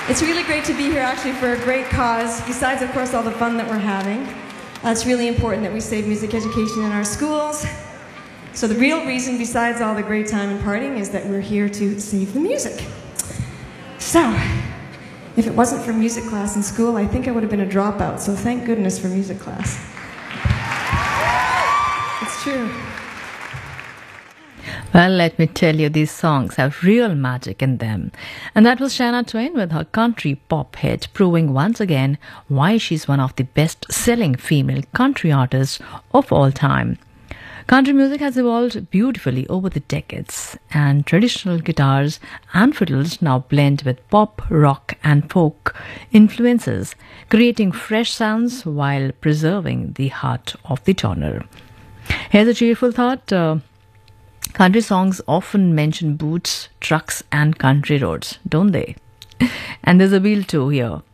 It's really great to be here actually for a great cause, besides of course all the fun that we're having. It's really important that we save music education in our schools. So the real reason, besides all the great time and partying, is that we're here to save the music. So, if it wasn't for music class in school, I think I would have been a dropout, so thank goodness for music class. It's true. Well, let me tell you, these songs have real magic in them. And that was Shania Twain with her country pop hit, proving once again why she's one of the best-selling female country artists of all time. Country music has evolved beautifully over the decades, and traditional guitars and fiddles now blend with pop, rock, and folk influences, creating fresh sounds while preserving the heart of the genre. Here's a cheerful thought. Country songs often mention boots, trucks, and country roads, don't they? And there's a wheel too here.